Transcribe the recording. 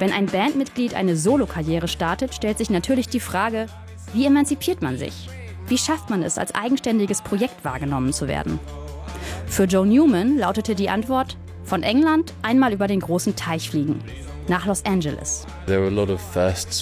Wenn ein Bandmitglied eine Solokarriere startet, stellt sich natürlich die Frage, wie emanzipiert man sich? Wie schafft man es, als eigenständiges Projekt wahrgenommen zu werden? Für Joe Newman lautete die Antwort: von England einmal über den großen Teich fliegen, nach Los Angeles. There were a lot of firsts